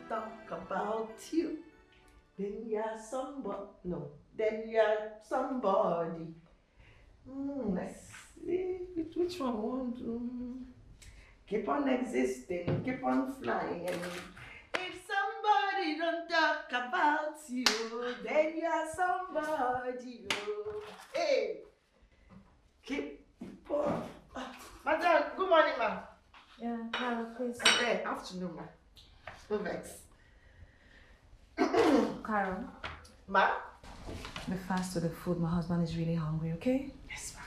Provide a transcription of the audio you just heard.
talk about you, then you're somebody. No, then you're somebody. Let's see which one won't. Keep on existing, keep on flying. If somebody don't talk about you, then you're somebody. Oh. Hey, keep on. Madam, good morning, ma'am. Yeah, Carol, please. Hey, afternoon, ma'am. No vex. Carol. Ma? Be fast with the food. My husband is really hungry, okay? Yes, ma'am.